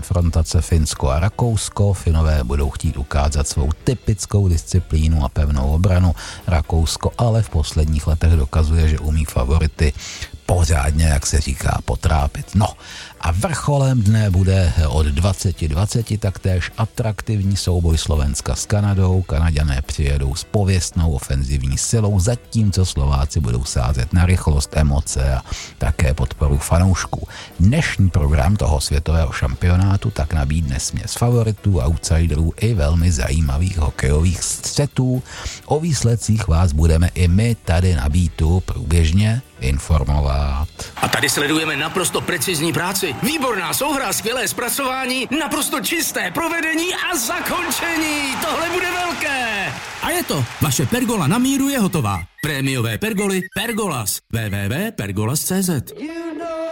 konfrontace Finsko a Rakousko. Finové budou chtít ukázat svou typickou disciplínu a pevnou obranu. Rakousko ale v posledních letech dokazuje, že umí favority pořádně, jak se říká, potrápit. No a vrcholem dne bude od 20:20 taktéž atraktivní souboj Slovenska s Kanadou. Kanaďané přijedou s pověstnou ofenzivní silou, zatímco Slováci budou sázet na rychlost, emoce a také podporu fanoušků. Dnešní program toho světového šampionátu tak nabídne směs favoritů, outsiderů i velmi zajímavých hokejových střetů. O výsledcích vás budeme i my tady na Beatu průběžně informovat. A tady sledujeme naprosto precizní práci. Výborná souhra, skvělé zpracování, naprosto čisté provedení a zakončení. Tohle bude velké. A je to. Vaše pergola na míru je hotová. Prémiové pergoly Pergolas. www.pergolas.cz